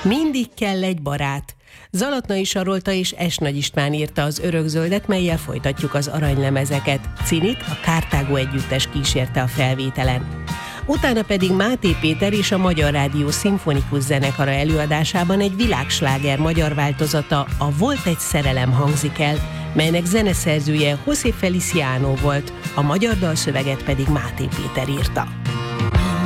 Mindig kell egy barát. Zalatnai Sarolta és S. Nagy István írta az Örökzöldet, mellyel folytatjuk az aranylemezeket. Cinit a Carthago együttes kísérte a felvételen. Utána pedig Máté Péter és a Magyar Rádió Szimfonikus Zenekara előadásában egy világsláger magyar változata, a Volt egy szerelem hangzik el, melynek zeneszerzője José Feliciano volt, a magyar dalszöveget pedig Máté Péter írta.